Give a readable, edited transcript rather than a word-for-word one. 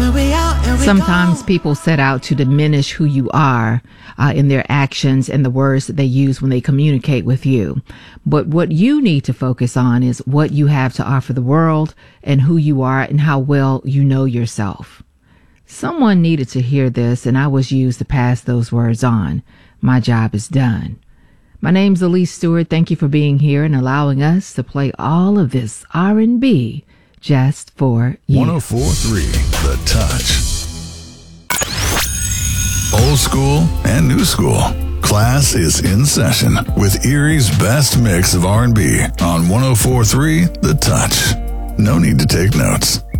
Sometimes people set out to diminish who you are in their actions and the words that they use when they communicate with you. But what you need to focus on is what you have to offer the world and who you are and how well you know yourself. Someone needed to hear this, and I was used to pass those words on. My job is done. My name's Elise Stewart. Thank you for being here and allowing us to play all of this R&B just for you. 104.3 The Touch. Old school and new school. Class is in session with Erie's best mix of R&B on 104.3 The Touch. No need to take notes.